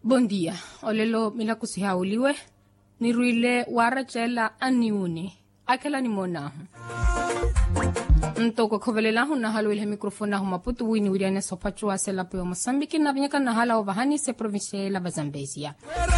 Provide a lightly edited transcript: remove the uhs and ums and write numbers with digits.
Bon dia, olelo mila kusihauliwe, niruile warachela aniuni, akela ni monahu. Ntoko kovelelaho na halo ilhe mikrofonahu maputu wini wiriane sopachua selapo yo Mosambiki na vinyaka na hala ovahani se provinsia la Bazambezia.